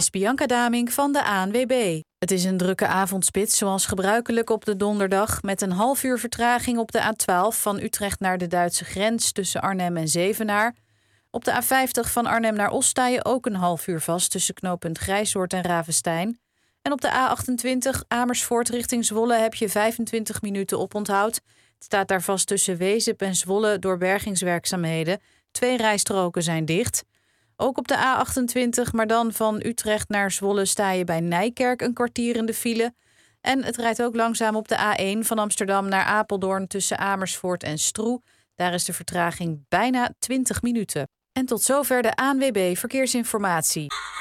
is Bianca Damink van de ANWB. Het is een drukke avondspits zoals gebruikelijk op de donderdag, met een half uur vertraging op de A12 van Utrecht naar de Duitse grens tussen Arnhem en Zevenaar. Op de A50 van Arnhem naar Os sta je ook een half uur vast tussen knooppunt Grijshoort en Ravenstein. En op de A28 Amersfoort richting Zwolle heb je 25 minuten oponthoud. Het staat daar vast tussen Wezep en Zwolle door bergingswerkzaamheden. 2 rijstroken zijn dicht. Ook op de A28, maar dan van Utrecht naar Zwolle sta je bij Nijkerk een kwartier in de file. En het rijdt ook langzaam op de A1 van Amsterdam naar Apeldoorn tussen Amersfoort en Stroe. Daar is de vertraging bijna 20 minuten. En tot zover de ANWB Verkeersinformatie.